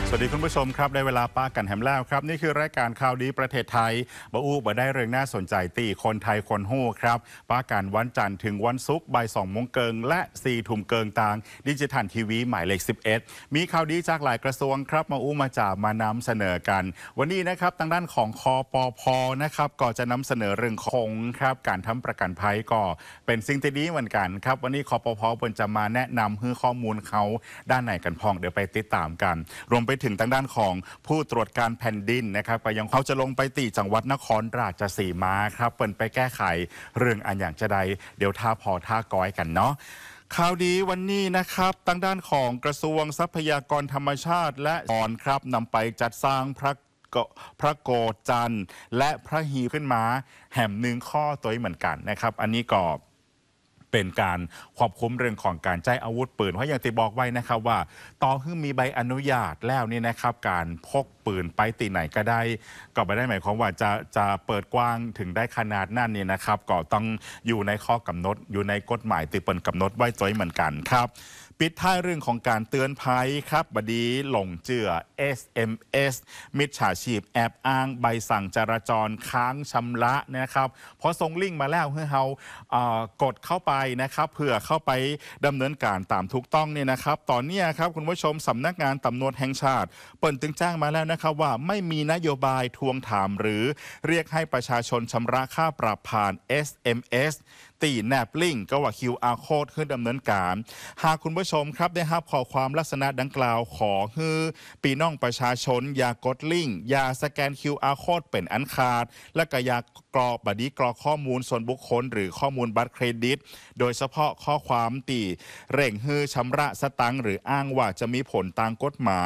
สวัสดีคุณผู้ชมครับได้เวลาป้ากันแฮมแล้วครับนี่คือรายการข่าวดีประเทศไทยบ่ได้เรื่องน่าสนใจตีคนไทยคนหู้ครับป้ากันวันจันทร์ถึงวันศุกร์บ่าย2 โมงเกิงและ4 ทุ่มเกิงต่างดิจิทัลทีวีหมายเลข11มีข่าวดีจากหลายกระทรวงครับมาจ่ามานำเสนอกันวันนี้นะครับทางด้านของคปพนะครับก็จะนำเสนอเรื่องของครับการทำประกันภัยก็เป็นสิ่งที่ดีเหมือนกันครับวันนี้คปพเพิ่นจะมาแนะนำให้ข้อมูลเขาด้านไหนกันพองเดี๋ยวไปติดตามกันรวมไปถึงทางด้านของผู้ตรวจการแผ่นดินนะครับก็ยังเขาจะลงไปตีจังหวัดนครราชสีมาครับเปิดไปแก้ไขเรื่องอันอย่างจะใดเดี๋ยวท่าพอท่าก้อยกันเนาะข่าวดีวันนี้นะครับทางด้านของกระทรวงทรัพยากรธรรมชาติและครับนำไปจัดสร้างพระโกฏจันทร์และพระหีขึ้นมาแห่มหนึ่งข้อตัวเหมือนกันนะครับอันนี้ก็เป็นการควบคุมเรื่องของการใช้อาวุธปืนเพราะอย่างที่บอกไว้นะครับว่าต่อให้มีใบอนุญาตแล้วนี่นะครับการพกปืนไปตีไหนก็ได้ก็ไม่ได้หมายความว่าจะเปิดกว้างถึงได้ขนาดนั้นนี่นะครับก็ต้องอยู่ในข้อกำหนดอยู่ในกฎหมายที่เปิดกำหนดไว้จ้อยเหมือนกันครับปิดท้ายเรื่องของการเตือนภัยครับบดีหลงเจือ SMS มิจฉาชีพแอบอ้างใบสั่งจราจรค้างชำระนะครับพอส่งลิงก์มาแล้วให้เรากดเข้าไปนะครับเพื่อเข้าไปดำเนินการตามถูกต้องเนี่ยนะครับตอนนี้ครับคุณผู้ชมสำนักงานตำรวจแห่งชาติเปิดตึงแจ้งมาแล้วนะครับว่าไม่มีนโยบายทวงถามหรือเรียกให้ประชาชนชำระค่าปรับผ่าน SMSตีแนบลิงก์ก็ว่า QR Code ขึ้นดำเนินการหากคุณผู้ชมครับได้รับข้อความลักษณะดังกล่าวขอให้ปีน้องประชาชนอย่ากดลิงก์อย่าสแกน QR Code เป็นอันขาดและก็อย่ากรอกข้อมูลส่วนบุคคลหรือข้อมูลบัตรเครดิตโดยเฉพาะข้อความตีเร่งฮือชำระสตังค์หรืออ้างว่าจะมีผลตามกฎหมาย